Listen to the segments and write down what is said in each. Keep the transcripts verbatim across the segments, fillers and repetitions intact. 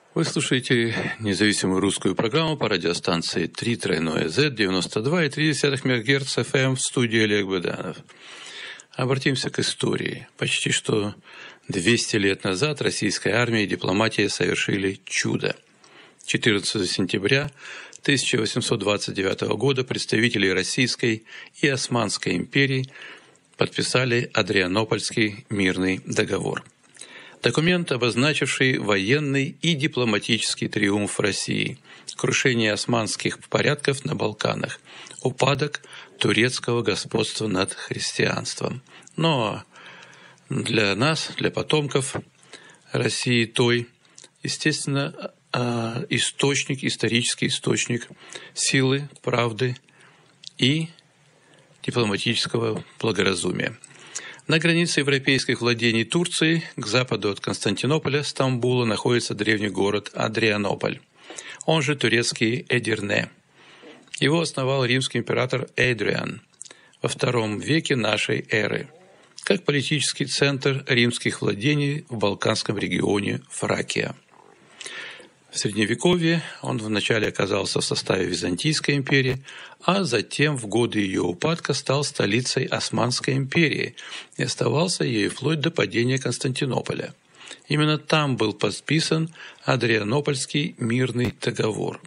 Вы слушаете независимую русскую программу по радиостанции три тройное зет девяносто два и три десятых мегагерца эф эм в студии Олег Быданов. Обратимся к истории. Почти что двести лет назад российская армия и дипломатия совершили чудо. четырнадцатого сентября тысяча восемьсот двадцать девятого года представители Российской и Османской империй подписали Адрианопольский мирный договор. Документ, обозначивший военный и дипломатический триумф России, крушение османских порядков на Балканах, упадок турецкого господства над христианством. Но для нас, для потомков России той, естественно, источник, исторический источник силы, правды и дипломатического благоразумия. На границе европейских владений Турции, к западу от Константинополя, Стамбула, находится древний город Адрианополь, он же турецкий Эдирне. Его основал римский император Эдриан во втором веке нашей эры, как политический центр римских владений в Балканском регионе Фракия. В Средневековье он вначале оказался в составе Византийской империи, а затем в годы ее упадка стал столицей Османской империи и оставался ею вплоть до падения Константинополя. Именно там был подписан Адрианопольский мирный договор.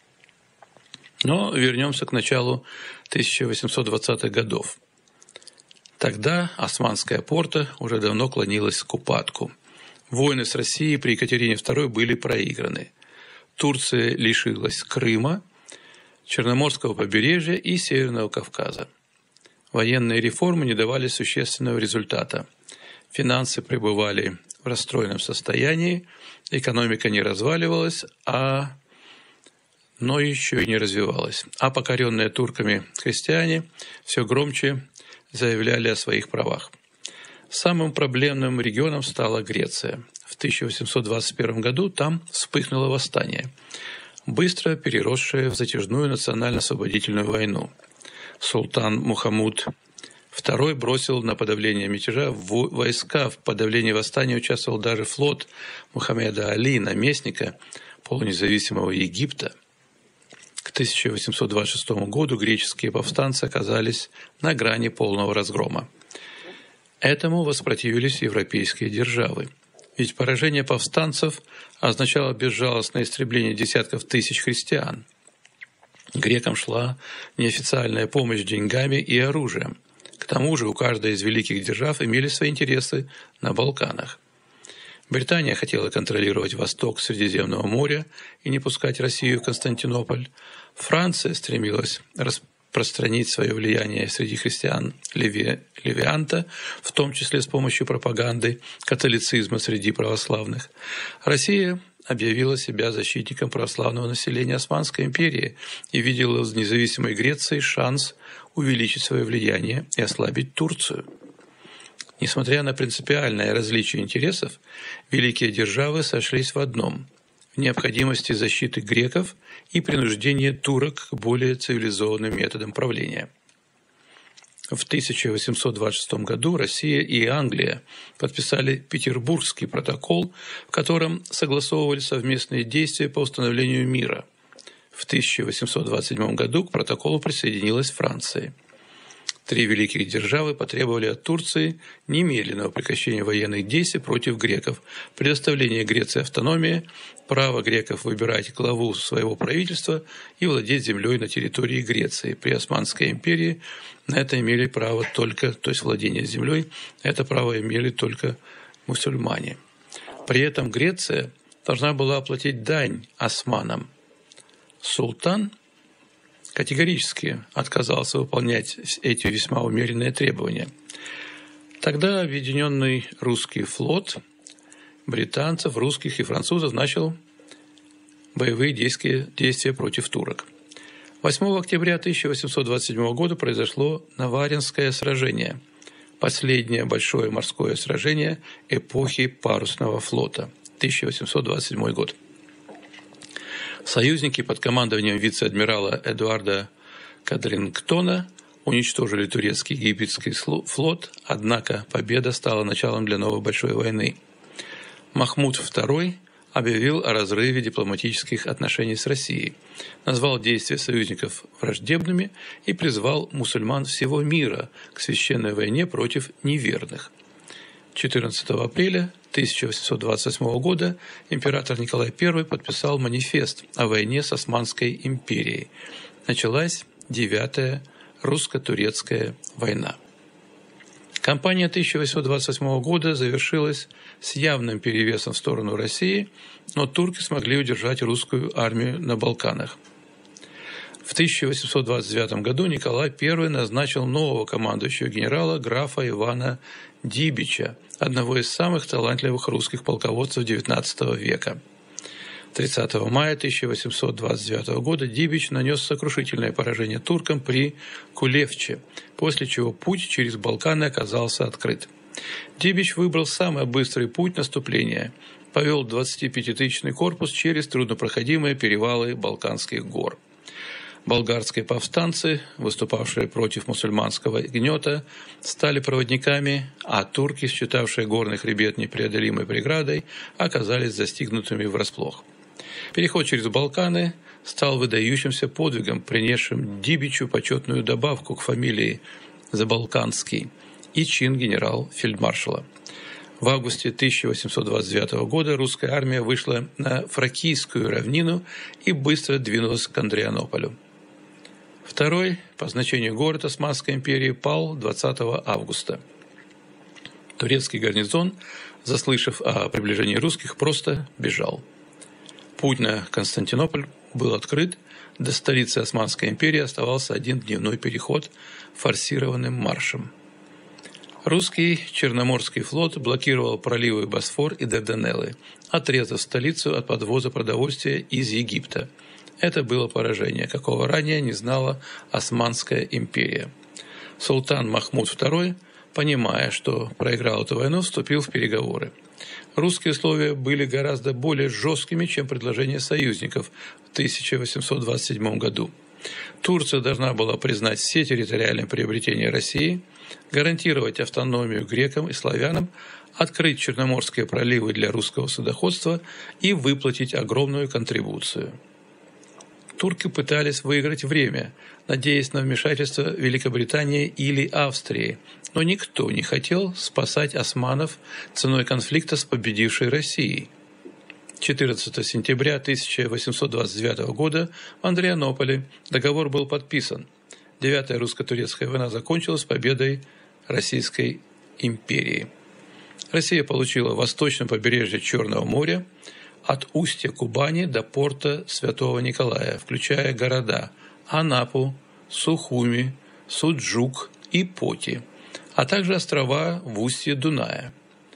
Но вернемся к началу тысяча восемьсот двадцатых годов. Тогда Османская порта уже давно клонилась к упадку. Войны с Россией при Екатерине второй были проиграны. Турция лишилась Крыма, Черноморского побережья и Северного Кавказа. Военные реформы не давали существенного результата. Финансы пребывали в расстроенном состоянии, экономика не разваливалась, а... но еще и не развивалась. А покоренные турками христиане все громче заявляли о своих правах. Самым проблемным регионом стала Греция. В тысяча восемьсот двадцать первом году там вспыхнуло восстание, быстро переросшее в затяжную национально-освободительную войну. Султан Мухаммуд второй бросил на подавление мятежа войска. В подавлении восстания участвовал даже флот Мухаммеда Али, наместника полунезависимого Египта. К тысяча восемьсот двадцать шестому году греческие повстанцы оказались на грани полного разгрома. Этому воспротивились европейские державы. Ведь поражение повстанцев означало безжалостное истребление десятков тысяч христиан. Грекам шла неофициальная помощь деньгами и оружием. К тому же у каждой из великих держав имели свои интересы на Балканах. Британия хотела контролировать восток Средиземного моря и не пускать Россию в Константинополь. Франция стремилась распространить свое влияние среди христиан Леви... Левианта, в том числе с помощью пропаганды католицизма среди православных. Россия объявила себя защитником православного населения Османской империи и видела в независимой Греции шанс увеличить свое влияние и ослабить Турцию. Несмотря на принципиальное различие интересов, великие державы сошлись в одном – в необходимости защиты греков и принуждения турок к более цивилизованным методам правления. В тысяча восемьсот двадцать шестом году Россия и Англия подписали Петербургский протокол, в котором согласовывали совместные действия по установлению мира. В тысяча восемьсот двадцать седьмом году к протоколу присоединилась Франция. Три великих державы потребовали от Турции немедленного прекращения военных действий против греков, предоставления Греции автономии, право греков выбирать главу своего правительства и владеть землей на территории Греции. При Османской империи на это имели право только, то есть владение землей, это право имели только мусульмане. При этом Греция должна была оплатить дань османам. Султан категорически отказался выполнять эти весьма умеренные требования. Тогда объединенный русский флот британцев, русских и французов начал боевые действия, действия против турок. восьмого октября тысяча восемьсот двадцать седьмого года произошло Наваринское сражение, последнее большое морское сражение эпохи парусного флота, тысяча восемьсот двадцать седьмой год. Союзники под командованием вице-адмирала Эдуарда Кадрингтона уничтожили турецкий и египетский флот, однако победа стала началом для новой большой войны. Махмуд второй объявил о разрыве дипломатических отношений с Россией, назвал действия союзников враждебными и призвал мусульман всего мира к священной войне против неверных. четырнадцатого апреля тысяча восемьсот двадцать восьмого года император Николай Первый подписал манифест о войне с Османской империей. Началась Девятая русско-турецкая война. Кампания тысяча восемьсот двадцать восьмого года завершилась с явным перевесом в сторону России, но турки смогли удержать русскую армию на Балканах. В тысяча восемьсот двадцать девятом году Николай Первый назначил нового командующего генерала графа Ивана Дибича, одного из самых талантливых русских полководцев девятнадцатого века. тридцатого мая тысяча восемьсот двадцать девятого года Дибич нанес сокрушительное поражение туркам при Кулевче, после чего путь через Балканы оказался открыт. Дибич выбрал самый быстрый путь наступления, повел двадцатипятитысячный корпус через труднопроходимые перевалы Балканских гор. Болгарские повстанцы, выступавшие против мусульманского гнета, стали проводниками, а турки, считавшие горный хребет непреодолимой преградой, оказались застигнутыми врасплох. Переход через Балканы стал выдающимся подвигом, принесшим Дибичу почетную добавку к фамилии Забалканский и чин генерал-фельдмаршала. В августе тысяча восемьсот двадцать девятого года русская армия вышла на Фракийскую равнину и быстро двинулась к Андрианополю. Второй по значению город Османской империи пал двадцатого августа. Турецкий гарнизон, заслышав о приближении русских, просто бежал. Путь на Константинополь был открыт, до столицы Османской империи оставался один дневной переход форсированным маршем. Русский Черноморский флот блокировал проливы Босфор и Дарданеллы, отрезав столицу от подвоза продовольствия из Египта. Это было поражение, какого ранее не знала Османская империя. Султан Махмуд второй, понимая, что проиграл эту войну, вступил в переговоры. Русские условия были гораздо более жесткими, чем предложения союзников в тысяча восемьсот двадцать седьмом году. Турция должна была признать все территориальные приобретения России, гарантировать автономию грекам и славянам, открыть Черноморские проливы для русского судоходства и выплатить огромную контрибуцию. Турки пытались выиграть время, надеясь на вмешательство Великобритании или Австрии, но никто не хотел спасать османов ценой конфликта с победившей Россией. четырнадцатого сентября тысяча восемьсот двадцать девятого года в Андрианополе договор был подписан. Девятая русско-турецкая война закончилась победой Российской империи. Россия получила восточное побережье Черного моря, от устья Кубани до порта Святого Николая, включая города Анапу, Сухуми, Суджук и Поти, а также острова в устье Дуная.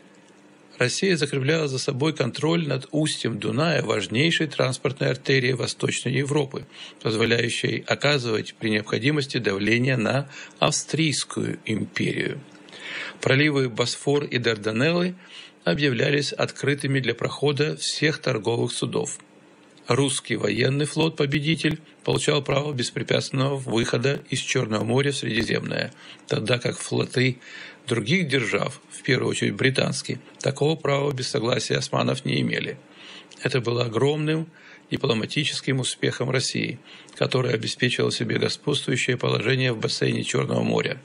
Россия закрепляла за собой контроль над устьем Дуная, важнейшей транспортной артерии Восточной Европы, позволяющей оказывать при необходимости давление на Австрийскую империю. Проливы Босфор и Дарданеллы объявлялись открытыми для прохода всех торговых судов. Русский военный флот-победитель получал право беспрепятственного выхода из Черного моря в Средиземное, тогда как флоты других держав, в первую очередь британские, такого права без согласия османов не имели. Это было огромным дипломатическим успехом России, которая обеспечила себе господствующее положение в бассейне Черного моря.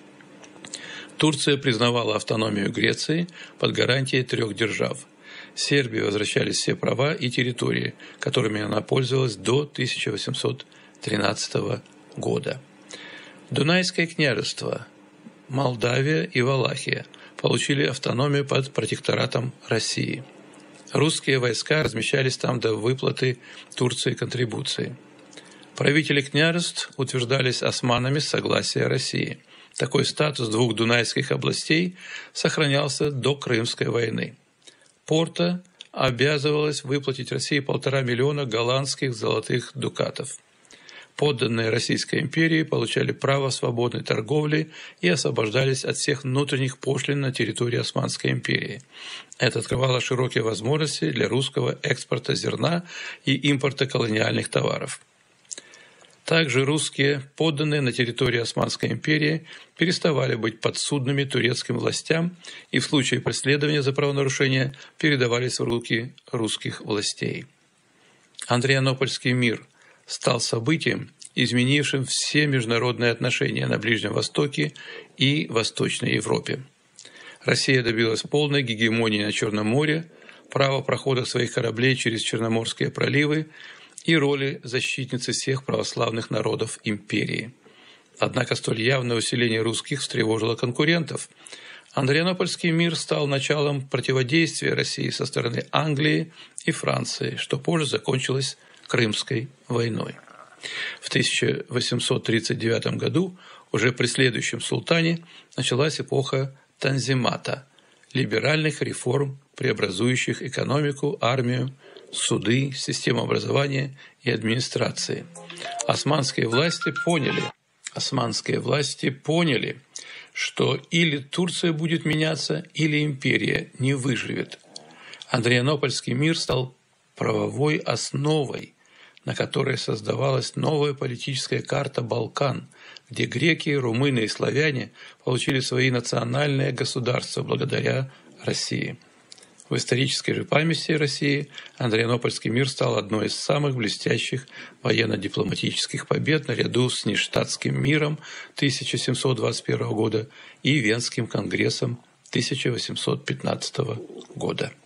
Турция признавала автономию Греции под гарантией трех держав. Сербии возвращались все права и территории, которыми она пользовалась до тысяча восемьсот тринадцатого года. Дунайское княжество, Молдавия и Валахия получили автономию под протекторатом России. Русские войска размещались там до выплаты Турции контрибуции. Правители княжеств утверждались османами с согласия России. Такой статус двух дунайских областей сохранялся до Крымской войны. Порта обязывалась выплатить России полтора миллиона голландских золотых дукатов. Подданные Российской империи получали право свободной торговли и освобождались от всех внутренних пошлин на территории Османской империи. Это открывало широкие возможности для русского экспорта зерна и импорта колониальных товаров. Также русские, подданные на территории Османской империи, переставали быть подсудными турецким властям и в случае преследования за правонарушения передавались в руки русских властей. Андрианопольский мир стал событием, изменившим все международные отношения на Ближнем Востоке и Восточной Европе. Россия добилась полной гегемонии на Черном море, права прохода своих кораблей через Черноморские проливы и роли защитницы всех православных народов империи. Однако столь явное усиление русских встревожило конкурентов. Андрианопольский мир стал началом противодействия России со стороны Англии и Франции, что позже закончилось Крымской войной. В тысяча восемьсот тридцать девятом году, уже при следующем султане, началась эпоха Танзимата – либеральных реформ, преобразующих экономику, армию, суды, систему образования и администрации. Османские власти поняли, османские власти поняли, что или Турция будет меняться, или империя не выживет. Андрианопольский мир стал правовой основой, на которой создавалась новая политическая карта Балкан, где греки, румыны и славяне получили свои национальные государства благодаря России. В исторической же памяти России Андрианопольский мир стал одной из самых блестящих военно-дипломатических побед наряду с Ништадтским миром тысяча семьсот двадцать первого года и Венским конгрессом тысяча восемьсот пятнадцатого года.